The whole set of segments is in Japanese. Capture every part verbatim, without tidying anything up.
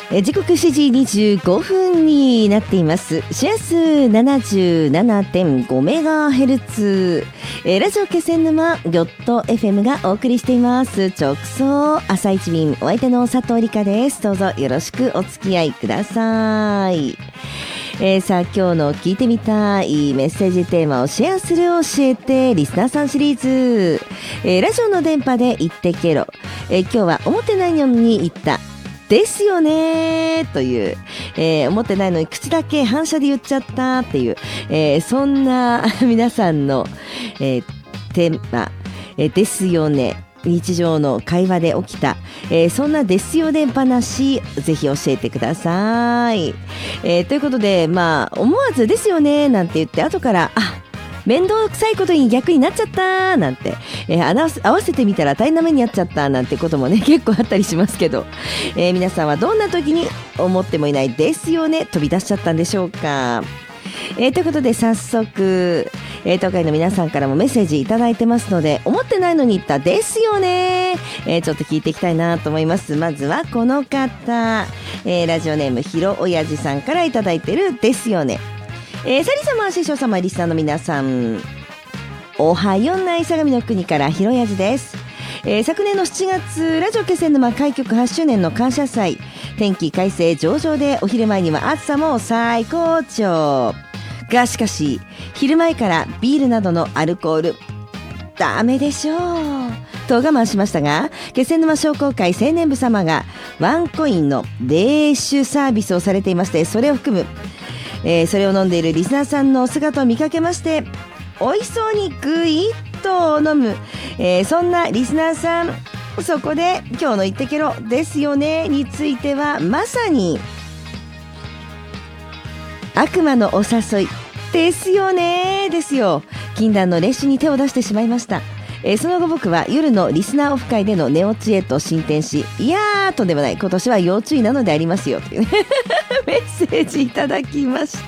え時刻しちじにじゅうごふんになっています。シェア数 ななじゅうななてんごメガヘルツ、えー、ラジオ気仙沼ギョット エフエム がお送りしています。直送朝一便、お相手の佐藤理香です。どうぞよろしくお付き合いください。えー、さあ今日の聞いてみたいメッセージテーマをシェアする教えてリスナーさんシリーズ、えー、ラジオの電波で言ってけろ、えー、今日は思ってないのに言ったですよねという、えー、思ってないのに口だけ反射で言っちゃったっていう、えー、そんな皆さんの、えー、テーマ、えー、ですよね、日常の会話で起きた、えー、そんなですよね話、ぜひ教えてください。えー、ということで、まあ思わずですよねなんて言って後からあ面倒くさいことに逆になっちゃったなんて、えー、合わせてみたら大変な目に遭っちゃったなんてこともね結構あったりしますけど、えー、皆さんはどんな時に思ってもいないですよね飛び出しちゃったんでしょうか。えー、ということで早速、えー、東海の皆さんからもメッセージいただいてますので、思ってないのに言ったですよね、えー、ちょっと聞いていきたいなと思います。まずはこの方、えー、ラジオネームひろおやじさんからいただいてるですよね。えー、サリ様、師匠様、リスナーの皆さん、おはようない相模の国からひろやじです。えー、昨年のしちがつ、ラジオ気仙沼開局はちしゅうねんの感謝祭、天気快晴上々でお昼前には暑さも最高潮が、しかし昼前からビールなどのアルコールダメでしょうと我慢しましたが、気仙沼商工会青年部様がワンコインの冷酒サービスをされていまして、それを含むえー、それを飲んでいるリスナーさんの姿を見かけまして、美味しそうにグイッと飲む、えー、そんなリスナーさん、そこで今日の言ってけろですよねについてはまさに悪魔のお誘いですよねですよ。禁断の練習に手を出してしまいました。えー、その後僕は夜のリスナーオフ会での寝落ちへと進展し、いやーとんでもない、今年は要注意なのでありますよという、ね、メッセージいただきました。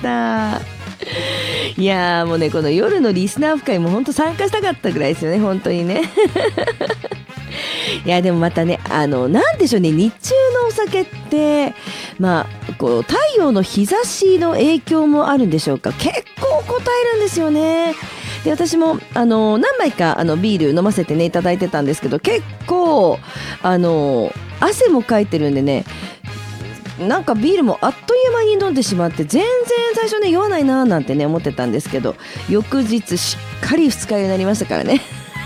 いやーもうね、この夜のリスナーオフ会も本当参加したかったぐらいですよね、本当にね。いやでもまたね、あのなんでしょうね、日中のお酒ってまあこう太陽の日差しの影響もあるんでしょうか、結構こたえるんですよね。で私もあの何杯かあのビール飲ませてねいただいてたんですけど、結構あの汗もかいてるんでね、なんかビールもあっという間に飲んでしまって、全然最初ね酔わないななんてね思ってたんですけど、翌日しっかり二日酔いになりましたからね。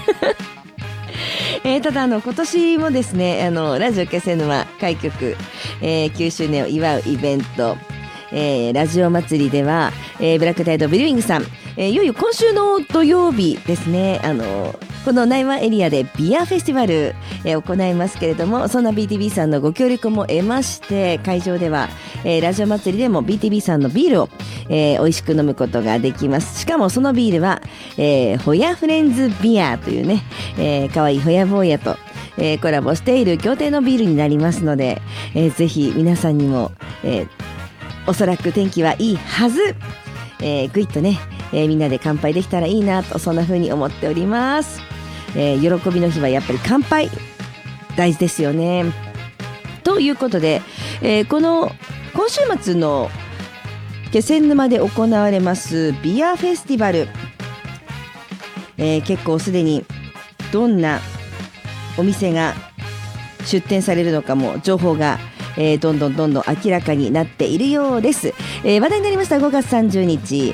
えー、ただあの今年もですね、あのラジオ気仙沼開局、えー、きゅうしゅうねんを祝うイベント、えー、ラジオ祭りでは、えー、ブラックタイドビルウィングさん、えー、いよいよ今週の土曜日ですね、あのこの内湾エリアでビアフェスティバル、えー、行いますけれども、そんな ビーティービー さんのご協力も得まして、会場では、えー、ラジオ祭りでも ビーティービー さんのビールを、えー、美味しく飲むことができます。しかもそのビールは、えー、ホヤフレンズビアというね、えー、かわいいホヤ坊やと、えー、コラボしている協定のビールになりますので、えー、ぜひ皆さんにも、えー、おそらく天気はいいはず、えー、ぐいっとね、えー、みんなで乾杯できたらいいなと、そんな風に思っております。えー、喜びの日はやっぱり乾杯大事ですよね。ということで、えー、この今週末の気仙沼で行われますビアフェスティバル、えー、結構すでにどんなお店が出店されるのかも情報が、えー、どんどんどんどん明らかになっているようです。えー、話題になりましたごがつさんじゅうにち、